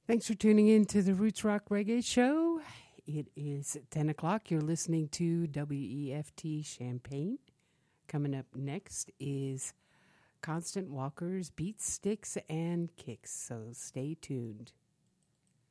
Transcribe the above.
Thanks for tuning in to the Roots Rock Reggae Show. It is 10 o'clock. You're listening to WEFT Champaign. Coming up next is Constant Walker's Beats, Sticks, and Kicks. So stay tuned.